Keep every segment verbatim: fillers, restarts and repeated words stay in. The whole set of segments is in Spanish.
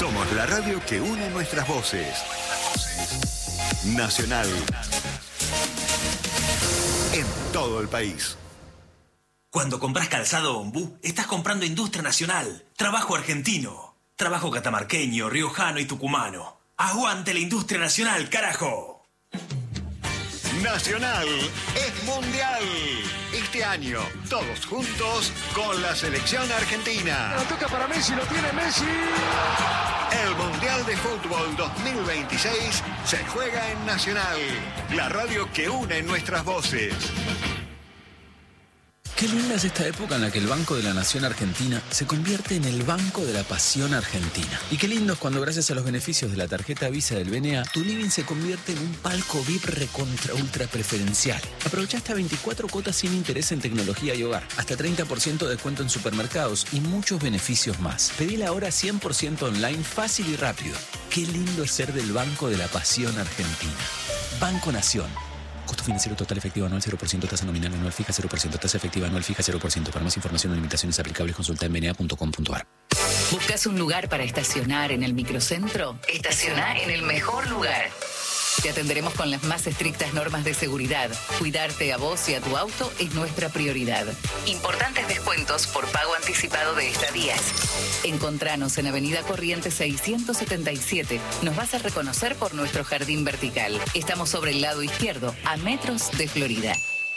Somos la radio que une nuestras voces. Nacional. En todo el país. Cuando compras calzado Ombú, estás comprando industria nacional, trabajo argentino, trabajo catamarqueño, riojano y tucumano. ¡Aguante la industria nacional, carajo! Nacional es mundial. Este año, todos juntos con la selección argentina. La toca para Messi, lo tiene Messi. El Mundial de Fútbol dos mil veintiséis se juega en Nacional, la radio que une nuestras voces. Qué linda es esta época en la que el Banco de la Nación Argentina se convierte en el Banco de la Pasión Argentina. Y qué lindo es cuando, gracias a los beneficios de la tarjeta Visa del B N A, tu living se convierte en un palco V I P recontra ultra preferencial. Aprovecha hasta veinticuatro cuotas sin interés en tecnología y hogar, hasta treinta por ciento de descuento en supermercados y muchos beneficios más. Pedila ahora cien por ciento online, fácil y rápido. Qué lindo es ser del Banco de la Pasión Argentina. Banco Nación. Costo financiero total efectivo anual cero por ciento, tasa nominal anual fija cero por ciento, tasa efectiva anual fija cero por ciento. Para más información o limitaciones aplicables, consulta en b n a punto com punto a r. ¿Buscas un lugar para estacionar en el microcentro? Estaciona en el mejor lugar. Te atenderemos con las más estrictas normas de seguridad. Cuidarte a vos y a tu auto es nuestra prioridad. Importantes descuentos por pago anticipado de estadías. Encontranos en Avenida Corrientes seiscientos setenta y siete. Nos vas a reconocer por nuestro jardín vertical. Estamos sobre el lado izquierdo, a metros de Florida.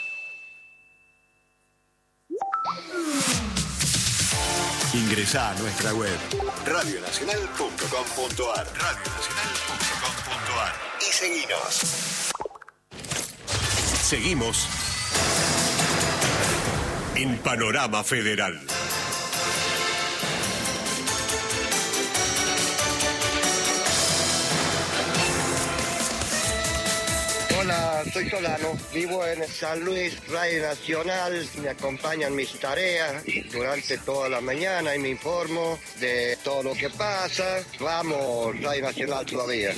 Ingresá a nuestra web radio nacional punto com punto a r, radio nacional punto com punto a r y seguinos. Seguimos en Panorama Federal. Hola, soy Solano, vivo en San Luis, Radio Nacional, me acompañan mis tareas durante toda la mañana y me informo de todo lo que pasa. Vamos, Radio Nacional todavía.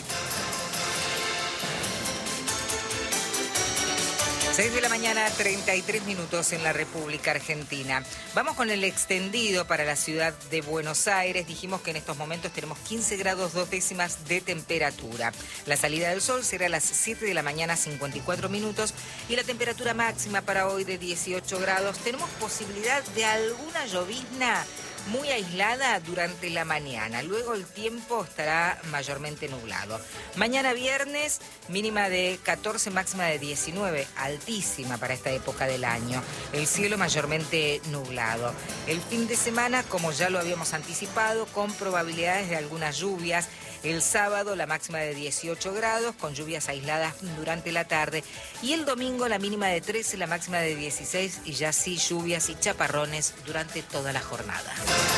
seis de la mañana, treinta y tres minutos en la República Argentina. Vamos con el extendido para la ciudad de Buenos Aires. Dijimos que en estos momentos tenemos quince grados dos décimas de temperatura. La salida del sol será a las siete de la mañana, cincuenta y cuatro minutos. Y la temperatura máxima para hoy de dieciocho grados. Tenemos posibilidad de alguna llovizna muy aislada durante la mañana. Luego el tiempo estará mayormente nublado. Mañana viernes, mínima de catorce, máxima de diecinueve, altísima para esta época del año. El cielo mayormente nublado. El fin de semana, como ya lo habíamos anticipado, con probabilidades de algunas lluvias. El sábado la máxima de dieciocho grados, con lluvias aisladas durante la tarde. Y el domingo la mínima de trece, la máxima de dieciséis y ya sí lluvias y chaparrones durante toda la jornada.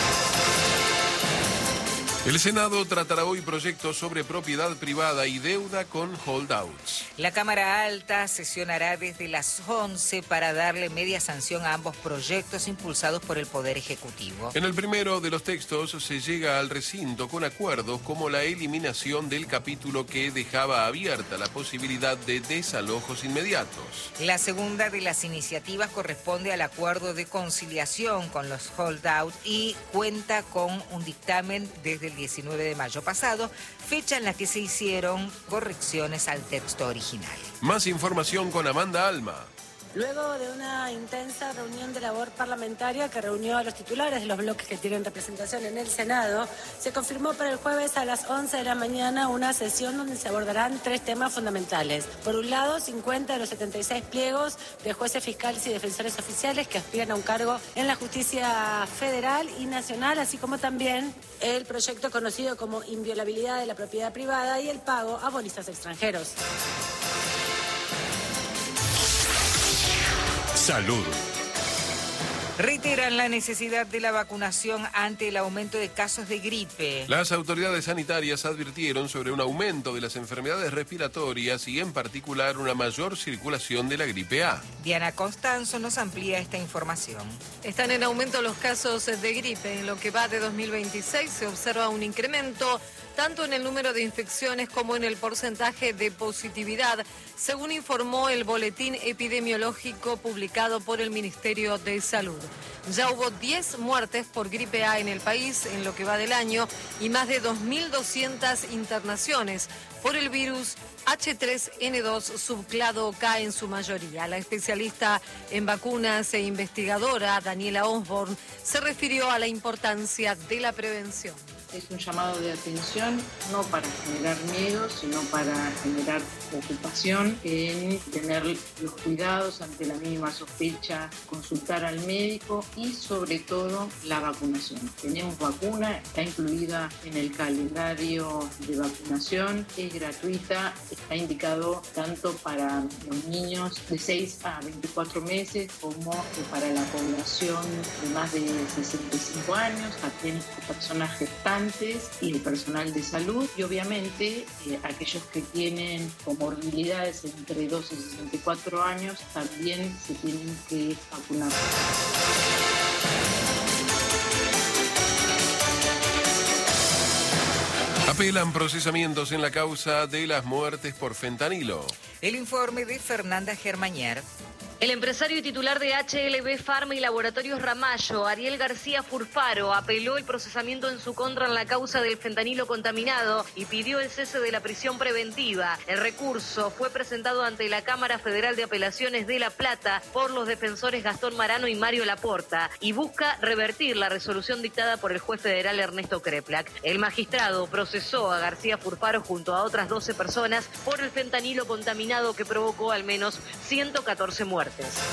El Senado tratará hoy proyectos sobre propiedad privada y deuda con holdouts. La Cámara Alta sesionará desde las once para darle media sanción a ambos proyectos impulsados por el Poder Ejecutivo. En el primero de los textos se llega al recinto con acuerdos como la eliminación del capítulo que dejaba abierta la posibilidad de desalojos inmediatos. La segunda de las iniciativas corresponde al acuerdo de conciliación con los holdouts y cuenta con un dictamen desde el diecinueve de mayo pasado, fecha en la que se hicieron correcciones al texto original. Más información con Amanda Alma. Luego de una intensa reunión de labor parlamentaria que reunió a los titulares de los bloques que tienen representación en el Senado, se confirmó para el jueves a las once de la mañana una sesión donde se abordarán tres temas fundamentales. Por un lado, cincuenta de los setenta y seis pliegos de jueces fiscales y defensores oficiales que aspiran a un cargo en la justicia federal y nacional, así como también el proyecto conocido como inviolabilidad de la propiedad privada y el pago a bonistas extranjeros. Salud. Reiteran la necesidad de la vacunación ante el aumento de casos de gripe. Las autoridades sanitarias advirtieron sobre un aumento de las enfermedades respiratorias y en particular una mayor circulación de la gripe A. Diana Constanzo nos amplía esta información. Están en aumento los casos de gripe. En lo que va de dos mil veintiséis se observa un incremento tanto en el número de infecciones como en el porcentaje de positividad, según informó el boletín epidemiológico publicado por el Ministerio de Salud. Ya hubo diez muertes por gripe A en el país en lo que va del año y más de dos mil doscientas internaciones por el virus H tres N dos subclado K en su mayoría. La especialista en vacunas e investigadora Daniela Osborne se refirió a la importancia de la prevención. Es un llamado de atención no para generar miedo, sino para generar ocupación en tener los cuidados ante la mínima sospecha, consultar al médico y sobre todo la vacunación. Tenemos vacuna, está incluida en el calendario de vacunación, es gratuita, está indicado tanto para los niños de seis a veinticuatro meses como para la población de más de sesenta y cinco años, también personas gestantes y el personal de salud y obviamente eh, aquellos que tienen comorbilidades entre doce y sesenta y cuatro años también se tienen que vacunar. Apelan procesamientos en la causa de las muertes por fentanilo. El informe de Fernanda Germañer. El empresario y titular de H L B Pharma y Laboratorios Ramallo, Ariel García Furfaro, apeló el procesamiento en su contra en la causa del fentanilo contaminado y pidió el cese de la prisión preventiva. El recurso fue presentado ante la Cámara Federal de Apelaciones de La Plata por los defensores Gastón Marano y Mario Laporta y busca revertir la resolución dictada por el juez federal Ernesto Kreplak. El magistrado procesó a García Furfaro junto a otras doce personas por el fentanilo contaminado que provocó al menos ciento catorce muertes.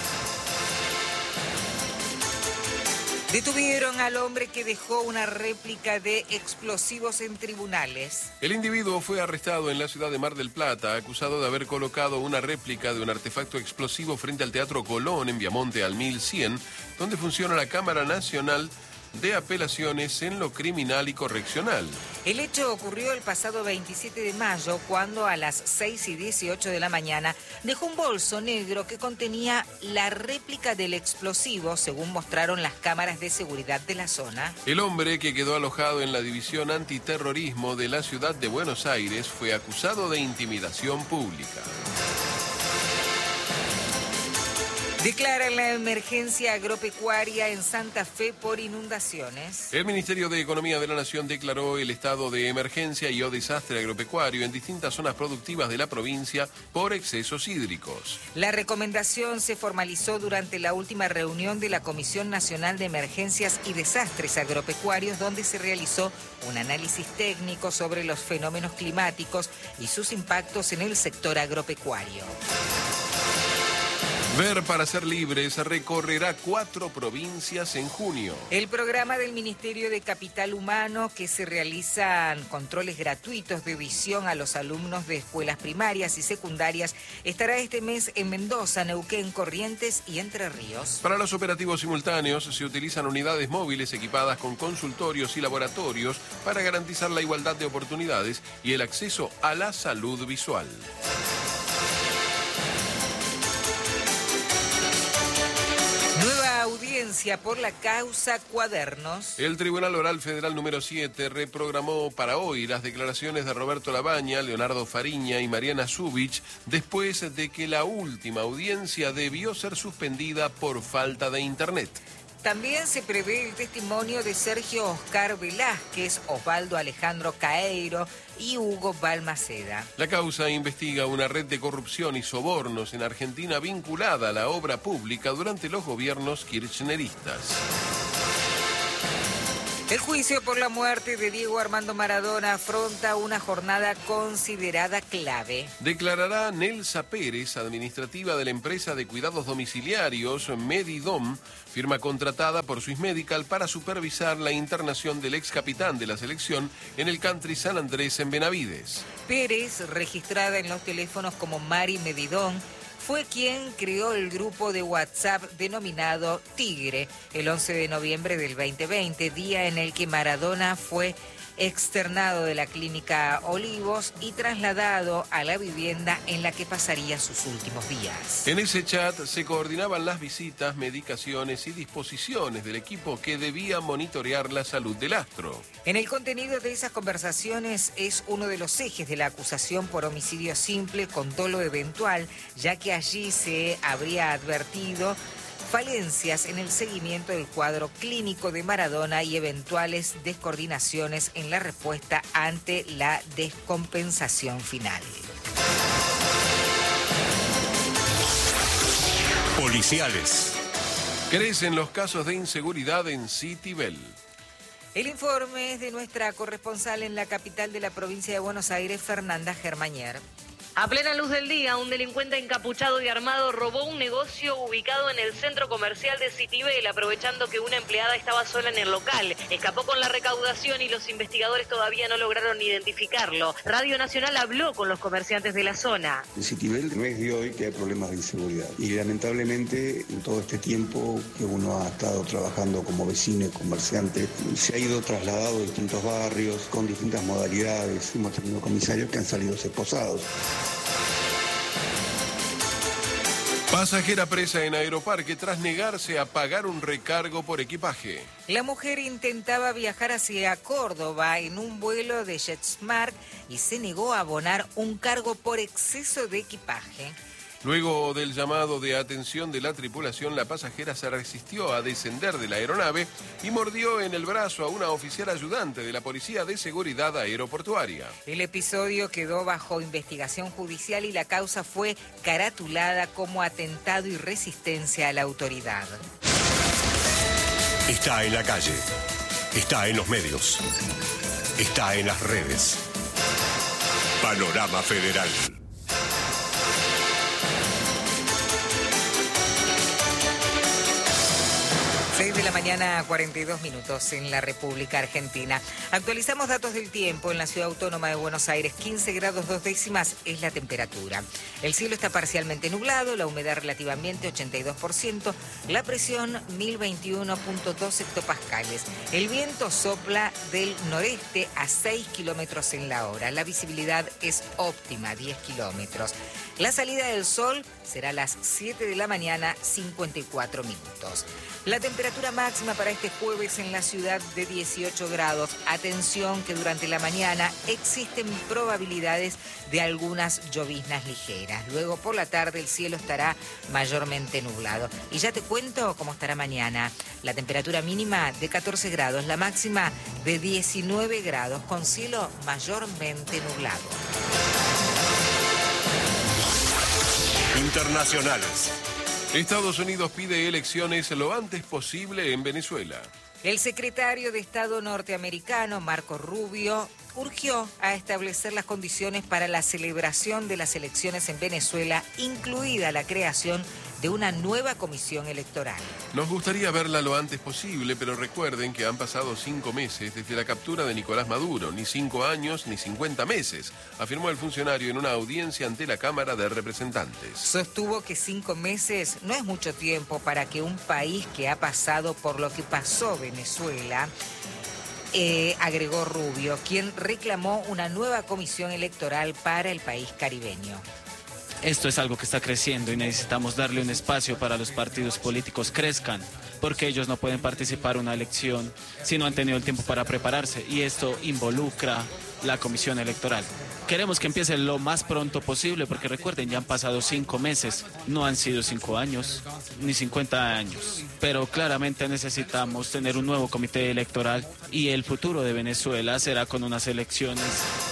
Detuvieron al hombre que dejó una réplica de explosivos en tribunales. El individuo fue arrestado en la ciudad de Mar del Plata, acusado de haber colocado una réplica de un artefacto explosivo frente al Teatro Colón en Viamonte al mil cien, donde funciona la Cámara Nacional de Apelaciones en lo Criminal y Correccional. El hecho ocurrió el pasado veintisiete de mayo, cuando a las seis y dieciocho de la mañana dejó un bolso negro que contenía la réplica del explosivo, según mostraron las cámaras de seguridad de la zona. El hombre, que quedó alojado en la División Antiterrorismo de la ciudad de Buenos Aires, fue acusado de intimidación pública. Declaran la emergencia agropecuaria en Santa Fe por inundaciones. El Ministerio de Economía de la Nación declaró el estado de emergencia y o desastre agropecuario en distintas zonas productivas de la provincia por excesos hídricos. La recomendación se formalizó durante la última reunión de la Comisión Nacional de Emergencias y Desastres Agropecuarios, donde se realizó un análisis técnico sobre los fenómenos climáticos y sus impactos en el sector agropecuario. Ver para ser libres recorrerá cuatro provincias en junio. El programa del Ministerio de Capital Humano, que se realizan controles gratuitos de visión a los alumnos de escuelas primarias y secundarias, estará este mes en Mendoza, Neuquén, Corrientes y Entre Ríos. Para los operativos simultáneos se utilizan unidades móviles equipadas con consultorios y laboratorios para garantizar la igualdad de oportunidades y el acceso a la salud visual. Nueva audiencia por la causa Cuadernos. El Tribunal Oral Federal número siete reprogramó para hoy las declaraciones de Roberto Labaña, Leonardo Fariña y Mariana Zubich, después de que la última audiencia debió ser suspendida por falta de internet. También se prevé el testimonio de Sergio Oscar Velázquez, Osvaldo Alejandro Caeiro y Hugo Balmaceda. La causa investiga una red de corrupción y sobornos en Argentina vinculada a la obra pública durante los gobiernos kirchneristas. El juicio por la muerte de Diego Armando Maradona afronta una jornada considerada clave. Declarará Nelsa Pérez, administrativa de la empresa de cuidados domiciliarios Medidom, firma contratada por Swiss Medical para supervisar la internación del ex capitán de la selección en el Country San Andrés en Benavides. Pérez, registrada en los teléfonos como Mari Medidom, fue quien creó el grupo de WhatsApp denominado Tigre el once de noviembre del veinte veinte, día en el que Maradona fue externado de la clínica Olivos y trasladado a la vivienda en la que pasaría sus últimos días. En ese chat se coordinaban las visitas, medicaciones y disposiciones del equipo que debía monitorear la salud del astro. En el contenido de esas conversaciones es uno de los ejes de la acusación por homicidio simple con dolo eventual, ya que allí se habría advertido falencias en el seguimiento del cuadro clínico de Maradona y eventuales descoordinaciones en la respuesta ante la descompensación final. Policiales. Crecen los casos de inseguridad en Citibel. El informe es de nuestra corresponsal en la capital de la provincia de Buenos Aires, Fernanda Germañer. A plena luz del día, un delincuente encapuchado y armado robó un negocio ubicado en el centro comercial de Citibel, aprovechando que una empleada estaba sola en el local. Escapó con la recaudación y los investigadores todavía no lograron identificarlo. Radio Nacional habló con los comerciantes de la zona. En Citibel no es de hoy que hay problemas de inseguridad. Y lamentablemente, en todo este tiempo que uno ha estado trabajando como vecino y comerciante, se ha ido trasladado a distintos barrios con distintas modalidades. Hemos tenido comisarios que han salido esposados. Pasajera presa en Aeroparque tras negarse a pagar un recargo por equipaje. La mujer intentaba viajar hacia Córdoba en un vuelo de JetSmart y se negó a abonar un cargo por exceso de equipaje. Luego del llamado de atención de la tripulación, la pasajera se resistió a descender de la aeronave y mordió en el brazo a una oficial ayudante de la Policía de Seguridad Aeroportuaria. El episodio quedó bajo investigación judicial y la causa fue caratulada como atentado y resistencia a la autoridad. Está en la calle, está en los medios, está en las redes. Panorama Federal. seis de la mañana, cuarenta y dos minutos en la República Argentina. Actualizamos datos del tiempo en la Ciudad Autónoma de Buenos Aires. quince grados dos décimas es la temperatura. El cielo está parcialmente nublado, la humedad relativa ambiente ochenta y dos por ciento, la presión mil veintiuno punto dos hectopascales. El viento sopla del noreste a seis kilómetros en la hora. La visibilidad es óptima, diez kilómetros. La salida del sol será a las siete de la mañana, cincuenta y cuatro minutos. La temperatura máxima para este jueves en la ciudad de dieciocho grados. Atención que durante la mañana existen probabilidades de algunas lloviznas ligeras. Luego por la tarde el cielo estará mayormente nublado. Y ya te cuento cómo estará mañana. La temperatura mínima de catorce grados, la máxima de diecinueve grados, con cielo mayormente nublado. Internacionales. Estados Unidos pide elecciones lo antes posible en Venezuela. El secretario de Estado norteamericano, Marco Rubio, urgió a establecer las condiciones para la celebración de las elecciones en Venezuela, incluida la creación de una nueva comisión electoral. Nos gustaría verla lo antes posible, pero recuerden que han pasado cinco meses desde la captura de Nicolás Maduro, ni cinco años ni cincuenta meses, afirmó el funcionario en una audiencia ante la Cámara de Representantes. Sostuvo que cinco meses no es mucho tiempo para que un país que ha pasado por lo que pasó Venezuela, eh, agregó Rubio, quien reclamó una nueva comisión electoral para el país caribeño. Esto es algo que está creciendo y necesitamos darle un espacio para los partidos políticos crezcan, porque ellos no pueden participar en una elección si no han tenido el tiempo para prepararse, y esto involucra la comisión electoral. Queremos que empiece lo más pronto posible, porque recuerden, ya han pasado cinco meses, no han sido cinco años, ni cincuenta años, pero claramente necesitamos tener un nuevo comité electoral y el futuro de Venezuela será con unas elecciones.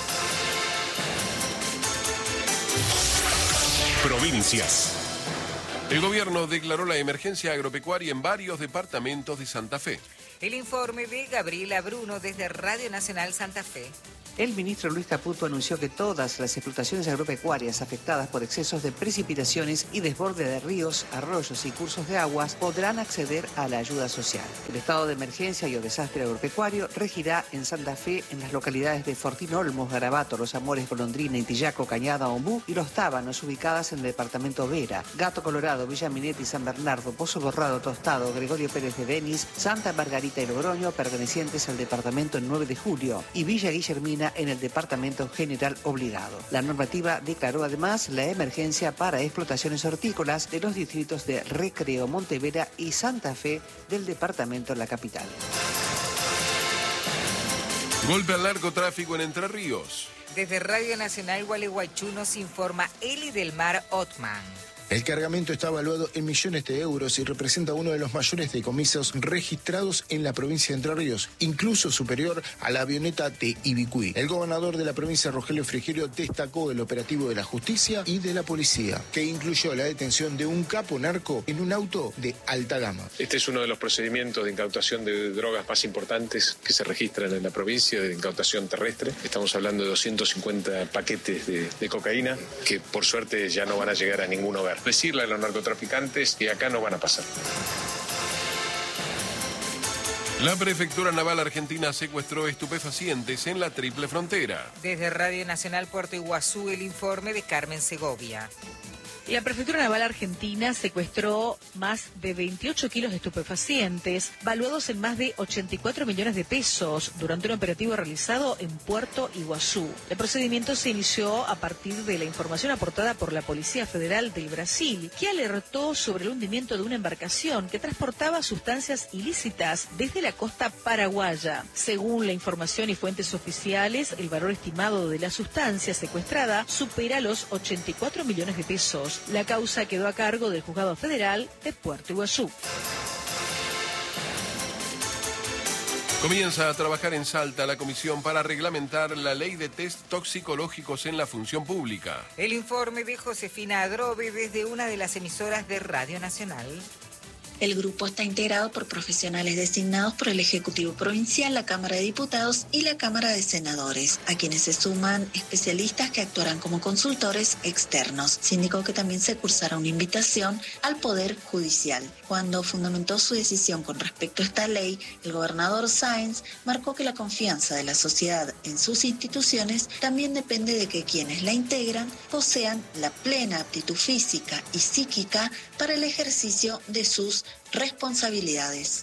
Provincias. El gobierno declaró la emergencia agropecuaria en varios departamentos de Santa Fe. El informe de Gabriela Bruno desde Radio Nacional Santa Fe. El ministro Luis Caputo anunció que todas las explotaciones agropecuarias afectadas por excesos de precipitaciones y desborde de ríos, arroyos y cursos de aguas podrán acceder a la ayuda social. El estado de emergencia y o desastre agropecuario regirá en Santa Fe, en las localidades de Fortín Olmos, Garabato, Los Amores, Golondrina, Intillaco, Cañada, Ombú y Los Tábanos, ubicadas en el departamento Vera, Gato Colorado, Villa Minetti, San Bernardo, Pozo Borrado, Tostado, Gregorio Pérez de Denis, Santa Margarita y Logroño, pertenecientes al departamento nueve de julio, y Villa Guillermina en el departamento General Obligado. La normativa declaró además la emergencia para explotaciones hortícolas de los distritos de Recreo, Montevera y Santa Fe del departamento La Capital. Golpe al narcotráfico en Entre Ríos. Desde Radio Nacional Gualeguaychú nos informa Eli del Mar Otman. El cargamento está evaluado en millones de euros y representa uno de los mayores decomisos registrados en la provincia de Entre Ríos, incluso superior a la avioneta de Ibicuí. El gobernador de la provincia, Rogelio Frigerio, destacó el operativo de la justicia y de la policía, que incluyó la detención de un capo narco en un auto de alta gama. Este es uno de los procedimientos de incautación de drogas más importantes que se registran en la provincia, de incautación terrestre. Estamos hablando de doscientos cincuenta paquetes de, de cocaína que por suerte ya no van a llegar a ningún hogar. Decirle a los narcotraficantes que acá no van a pasar. La Prefectura Naval Argentina secuestró estupefacientes en la triple frontera. Desde Radio Nacional Puerto Iguazú, el informe de Carmen Segovia. La Prefectura Naval Argentina secuestró más de veintiocho kilos de estupefacientes, valuados en más de ochenta y cuatro millones de pesos, durante un operativo realizado en Puerto Iguazú. El procedimiento se inició a partir de la información aportada por la Policía Federal del Brasil, que alertó sobre el hundimiento de una embarcación que transportaba sustancias ilícitas desde la costa paraguaya. Según la información y fuentes oficiales, el valor estimado de la sustancia secuestrada supera los ochenta y cuatro millones de pesos. La causa quedó a cargo del Juzgado Federal de Puerto Iguazú. Comienza a trabajar en Salta la comisión para reglamentar la ley de test toxicológicos en la función pública. El informe de Josefina Adrobe desde una de las emisoras de Radio Nacional. El grupo está integrado por profesionales designados por el Ejecutivo Provincial, la Cámara de Diputados y la Cámara de Senadores, a quienes se suman especialistas que actuarán como consultores externos. Se indicó que también se cursará una invitación al Poder Judicial. Cuando fundamentó su decisión con respecto a esta ley, el gobernador Sáenz marcó que la confianza de la sociedad en sus instituciones también depende de que quienes la integran posean la plena aptitud física y psíquica para el ejercicio de sus responsabilidades.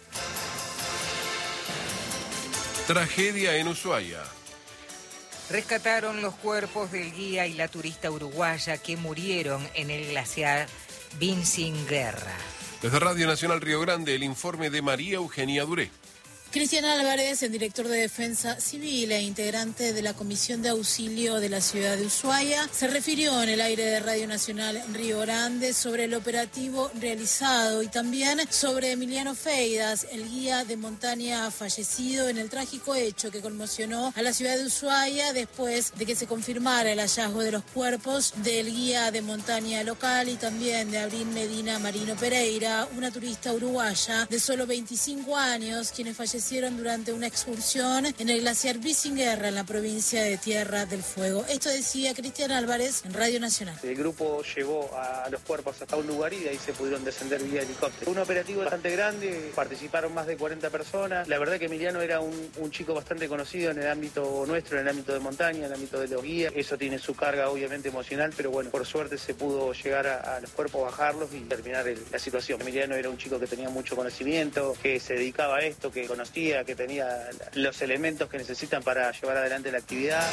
Tragedia en Ushuaia. Rescataron los cuerpos del guía y la turista uruguaya que murieron en el glaciar Vincent Guerra. Desde Radio Nacional Río Grande, el informe de María Eugenia Duré. Cristian Álvarez, el director de Defensa Civil e integrante de la Comisión de Auxilio de la ciudad de Ushuaia, se refirió en el aire de Radio Nacional Río Grande sobre el operativo realizado y también sobre Emiliano Feidas, el guía de montaña fallecido en el trágico hecho que conmocionó a la ciudad de Ushuaia después de que se confirmara el hallazgo de los cuerpos del guía de montaña local y también de Abril Medina Marino Pereira, una turista uruguaya de solo veinticinco años, quienes fallecieron durante una excursión en el glaciar Vicinguerra en la provincia de Tierra del Fuego. Esto decía Cristian Álvarez en Radio Nacional. El grupo llevó a los cuerpos hasta un lugar y de ahí se pudieron descender vía helicóptero. Un operativo bastante grande, participaron más de cuarenta personas. La verdad que Emiliano era un, un chico bastante conocido en el ámbito nuestro, en el ámbito de montaña, en el ámbito de los guías. Eso tiene su carga obviamente emocional, pero bueno, por suerte se pudo llegar a, a los cuerpos, bajarlos y terminar el, la situación. Emiliano era un chico que tenía mucho conocimiento, que se dedicaba a esto, que conocía, que tenía los elementos que necesitan para llevar adelante la actividad.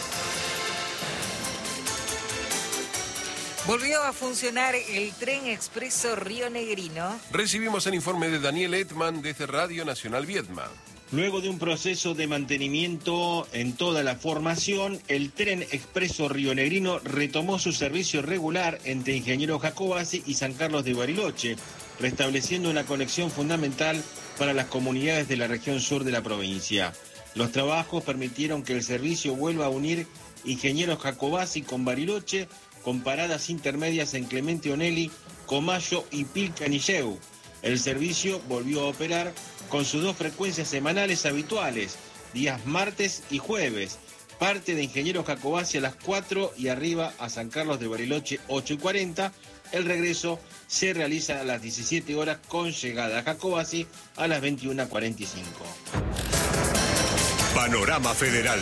Volvió a funcionar el tren expreso Río Negrino. Recibimos el informe de Daniel Etman desde Radio Nacional Viedma. Luego de un proceso de mantenimiento en toda la formación, el tren expreso rionegrino retomó su servicio regular entre Ingeniero Jacobasi y San Carlos de Bariloche, restableciendo una conexión fundamental para las comunidades de la región sur de la provincia. Los trabajos permitieron que el servicio vuelva a unir Ingeniero Jacobasi con Bariloche, con paradas intermedias en Clemente Onelli, Comayo y Pilcanilleu. El servicio volvió a operar con sus dos frecuencias semanales habituales, días martes y jueves, parte de Ingeniero Jacobasi a las cuatro y arriba a San Carlos de Bariloche ocho y cuarenta. El regreso se realiza a las diecisiete horas con llegada a Jacobasi a las veintiuna cuarenta y cinco. Panorama Federal.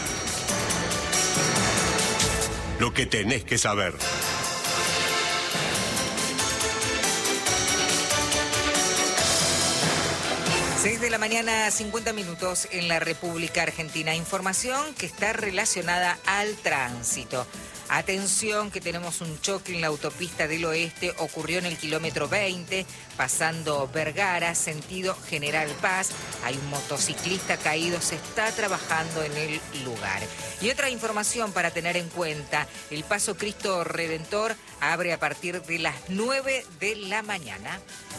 Lo que tenés que saber. seis de la mañana, cincuenta minutos en la República Argentina. Información que está relacionada al tránsito. Atención que tenemos un choque en la autopista del Oeste, ocurrió en el kilómetro veinte, pasando Vergara, sentido General Paz. Hay un motociclista caído, se está trabajando en el lugar. Y otra información para tener en cuenta, el Paso Cristo Redentor abre a partir de las nueve de la mañana.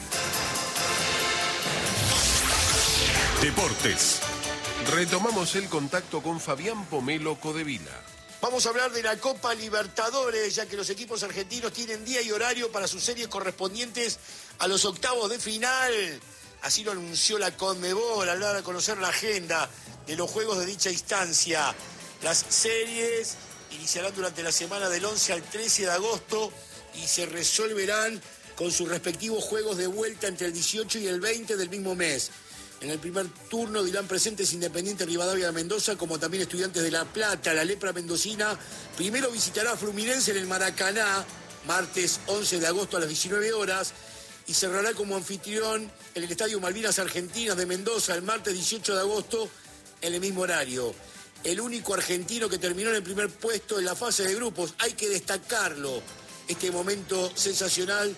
Deportes. Retomamos el contacto con Fabián Pomelo Codevila. Vamos a hablar de la Copa Libertadores, ya que los equipos argentinos tienen día y horario para sus series correspondientes a los octavos de final. Así lo anunció la Conmebol al dar a conocer la agenda de los juegos de dicha instancia. Las series iniciarán durante la semana del once al trece de agosto y se resolverán con sus respectivos juegos de vuelta entre el dieciocho y el veinte del mismo mes. En el primer turno dirán presentes Independiente Rivadavia de Mendoza, como también Estudiantes de La Plata. La lepra mendocina primero visitará a Fluminense en el Maracaná, martes once de agosto a las diecinueve horas, y cerrará como anfitrión en el Estadio Malvinas Argentinas de Mendoza el martes dieciocho de agosto en el mismo horario. El único argentino que terminó en el primer puesto en la fase de grupos, hay que destacarlo, este momento sensacional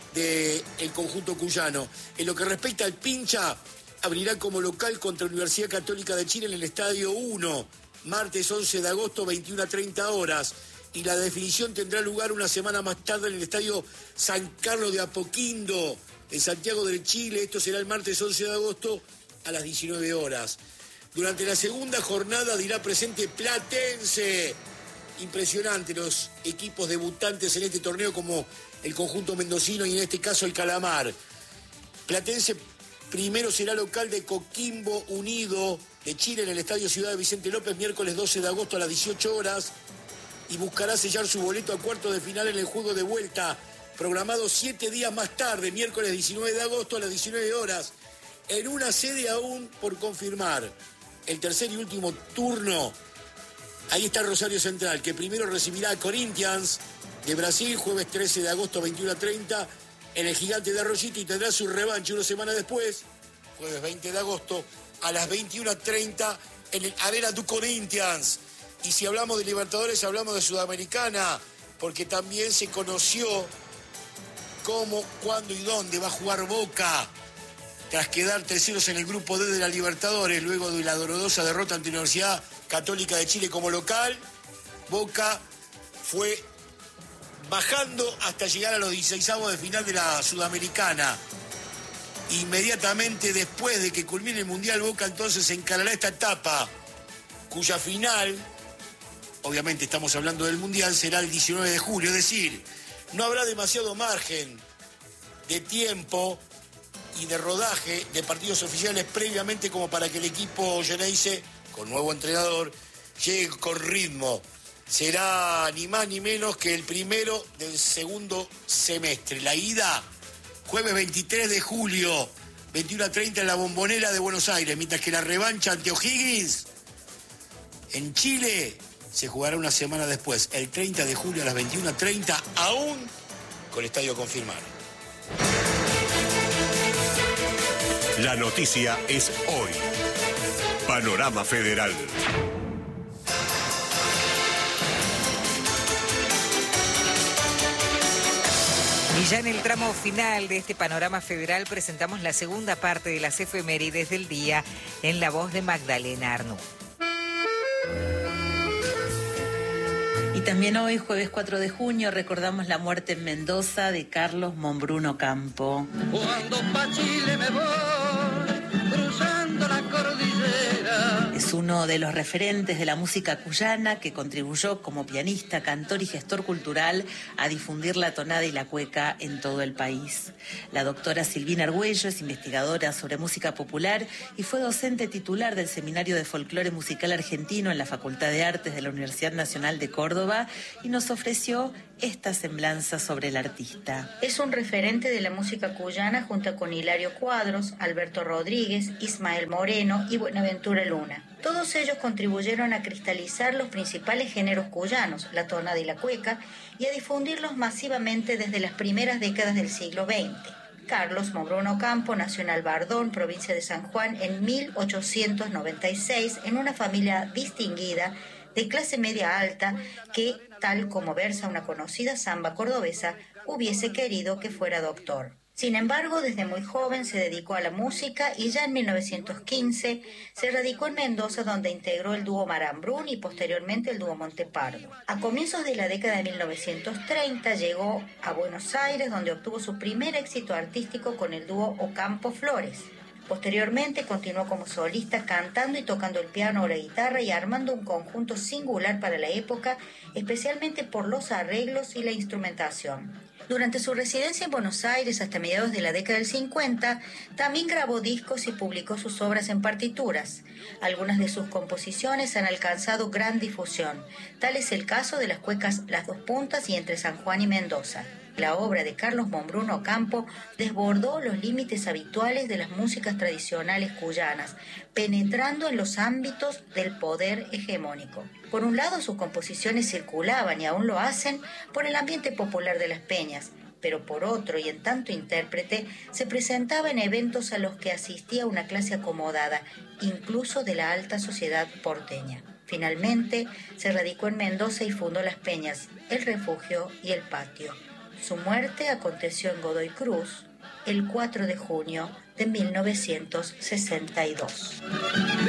del conjunto cuyano. En lo que respecta al pincha, abrirá como local contra la Universidad Católica de Chile en el Estadio uno, martes once de agosto, veintiuna treinta horas. Y la definición tendrá lugar una semana más tarde en el Estadio San Carlos de Apoquindo, en Santiago del Chile. Esto será el martes once de agosto a las diecinueve horas. Durante la segunda jornada dirá presente Platense. Impresionante los equipos debutantes en este torneo como el conjunto mendocino y en este caso el Calamar. Platense primero será local de Coquimbo Unido de Chile en el Estadio Ciudad de Vicente López, miércoles doce de agosto a las dieciocho horas, y buscará sellar su boleto a cuartos de final en el juego de vuelta, programado siete días más tarde, miércoles diecinueve de agosto a las diecinueve horas, en una sede aún por confirmar. El tercer y último turno, ahí está Rosario Central, que primero recibirá a Corinthians de Brasil, jueves trece de agosto, veintiuna treinta, en el Gigante de Arroyito, y tendrá su revancha una semana después, jueves veinte de agosto, a las veintiuna treinta en el Arena du Corinthians. Y si hablamos de Libertadores, hablamos de Sudamericana, porque también se conoció cómo, cuándo y dónde va a jugar Boca, tras quedar terceros en el grupo D de la Libertadores, luego de la dolorosa derrota ante la Universidad Católica de Chile como local. Boca fue bajando hasta llegar a los dieciseisavos de final de la Sudamericana. Inmediatamente después de que culmine el Mundial, Boca entonces encarará esta etapa, cuya final, obviamente estamos hablando del Mundial, será el diecinueve de julio, es decir, no habrá demasiado margen de tiempo y de rodaje de partidos oficiales previamente como para que el equipo Geneise, con nuevo entrenador, llegue con ritmo. Será ni más ni menos que el primero del segundo semestre. La ida, jueves veintitrés de julio, veintiuna treinta en la Bombonera de Buenos Aires, mientras que la revancha ante O'Higgins en Chile se jugará una semana después, el treinta de julio a las veintiuna treinta, aún con estadio confirmado. La noticia es hoy. Panorama Federal. Y ya en el tramo final de este Panorama Federal presentamos la segunda parte de las efemérides del día en la voz de Magdalena Arnú. Y también hoy, jueves cuatro de junio, recordamos la muerte en Mendoza de Carlos Monbruno Campo. Cuando pa' Chile me voy, cruzando la cordillera. Es Es uno de los referentes de la música cuyana que contribuyó como pianista, cantor y gestor cultural a difundir la tonada y la cueca en todo el país. La doctora Silvina Argüello es investigadora sobre música popular y fue docente titular del Seminario de Folclore Musical Argentino en la Facultad de Artes de la Universidad Nacional de Córdoba y nos ofreció esta semblanza sobre el artista. Es un referente de la música cuyana junto con Hilario Cuadros, Alberto Rodríguez, Ismael Moreno y Buenaventura Luna. Todos ellos contribuyeron a cristalizar los principales géneros cuyanos, la tonada y la cueca, y a difundirlos masivamente desde las primeras décadas del siglo veinte. Carlos Mombruno Campo nació en Albardón, provincia de San Juan, en mil ochocientos noventa y seis, en una familia distinguida de clase media alta que, tal como versa una conocida samba cordobesa, hubiese querido que fuera doctor. Sin embargo, desde muy joven se dedicó a la música y ya en mil novecientos quince se radicó en Mendoza, donde integró el dúo Marambrún y posteriormente el dúo Montepardo. A comienzos de la década de mil novecientos treinta llegó a Buenos Aires, donde obtuvo su primer éxito artístico con el dúo Ocampo Flores. Posteriormente continuó como solista cantando y tocando el piano o la guitarra y armando un conjunto singular para la época, especialmente por los arreglos y la instrumentación. Durante su residencia en Buenos Aires hasta mediados de la década del cincuenta, también grabó discos y publicó sus obras en partituras. Algunas de sus composiciones han alcanzado gran difusión. Tal es el caso de las cuecas Las Dos Puntas y Entre San Juan y Mendoza. La obra de Carlos Mombruno Campo desbordó los límites habituales de las músicas tradicionales cuyanas, penetrando en los ámbitos del poder hegemónico. Por un lado, sus composiciones circulaban, y aún lo hacen, por el ambiente popular de las peñas, pero por otro, y en tanto intérprete, se presentaba en eventos a los que asistía una clase acomodada, incluso de la alta sociedad porteña. Finalmente, se radicó en Mendoza y fundó las peñas, el Refugio y el Patio. Su muerte aconteció en Godoy Cruz el cuatro de junio de mil novecientos sesenta y dos.